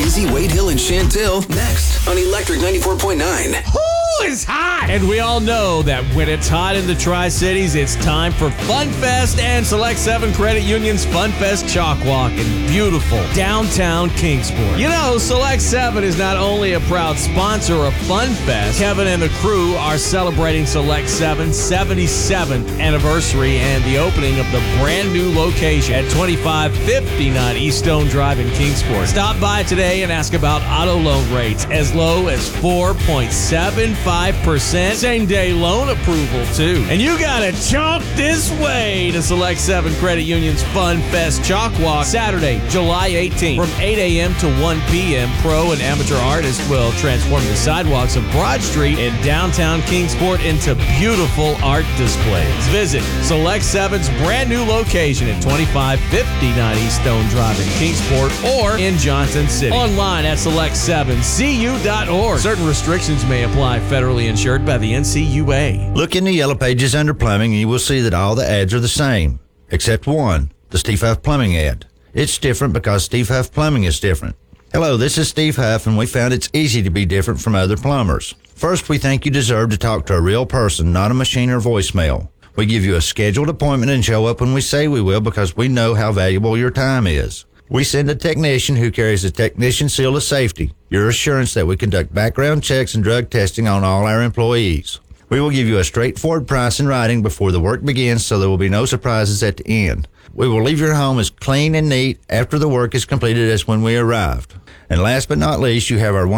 Lindsay, Wade Hill, and Chantel next on Electric 94.9. Who is hot? And we all know that when it's hot in the Tri-Cities, it's time for Fun Fest and Select 7 Credit Union's Fun Fest Chalk Walk in beautiful downtown Kingsport. You know, Select 7 is not only a proud sponsor of Fun Fest, Kevin and the crew are celebrating Select 7's 77th anniversary and the opening of the brand new location at 2559 East Stone Drive in Kingsport. Stop by today and ask about auto loan rates as low as 4.75%. Same-day loan approval, too. And you gotta chalk this way to Select 7 Credit Union's Fun Fest Chalk Walk Saturday, July 18th from 8 a.m. to 1 p.m. Pro and amateur artists will transform the sidewalks of Broad Street in downtown Kingsport into beautiful art displays. Visit Select 7's brand new location at 2559 East Stone Drive in Kingsport or in Johnson City. Online at select7cu.org. Certain restrictions may apply. Federally insured by the NCUA. Look in the yellow pages under plumbing and you will see that all the ads are the same, except one, the Steve Huff Plumbing ad. It's different because Steve Huff Plumbing is different. Hello, this is Steve Huff, and we found it's easy to be different from other plumbers. First, we think you deserve to talk to a real person, not a machine or voicemail. We give you a scheduled appointment and show up when we say we will because we know how valuable your time is. We send a technician who carries a technician seal of safety, your assurance that we conduct background checks and drug testing on all our employees. We will give you a straightforward price in writing before the work begins so there will be no surprises at the end. We will leave your home as clean and neat after the work is completed as when we arrived. And last but not least, you have our